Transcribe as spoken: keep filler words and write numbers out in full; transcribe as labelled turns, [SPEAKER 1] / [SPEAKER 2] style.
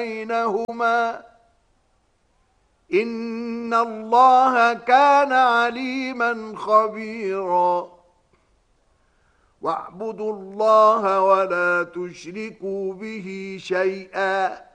[SPEAKER 1] بينهما إن الله كان عليما خبيرا واعبدوا الله ولا تشركوا به شيئا